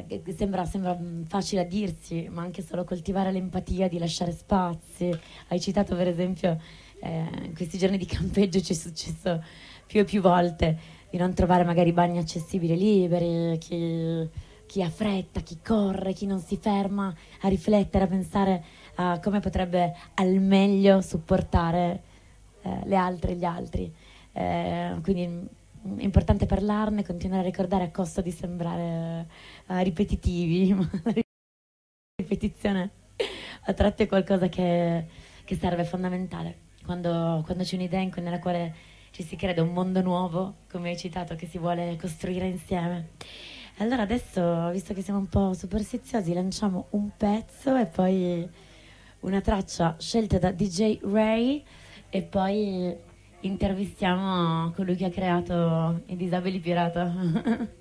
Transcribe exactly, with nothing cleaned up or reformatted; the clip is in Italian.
che sembra, sembra mm, facile a dirsi, ma anche solo coltivare l'empatia, di lasciare spazi. Hai citato per esempio eh, in questi giorni di campeggio ci è successo più e più volte di non trovare magari bagni accessibili liberi, chi, chi ha fretta, chi corre, chi non si ferma a riflettere, a pensare a come potrebbe al meglio supportare eh, le altre e gli altri. Eh, quindi mm, è importante parlarne, continuare a ricordare a costo di sembrare eh, ripetitivi, ma la ripetizione a tratti è qualcosa che, che serve, è fondamentale. Quando, quando c'è un'idea in cui- nella quale ci si crede, un mondo nuovo, come hai citato, che si vuole costruire insieme. Allora adesso, visto che siamo un po' superstiziosi, lanciamo un pezzo e poi una traccia scelta da D J Ray e poi intervistiamo colui che ha creato i Disabili Pirata.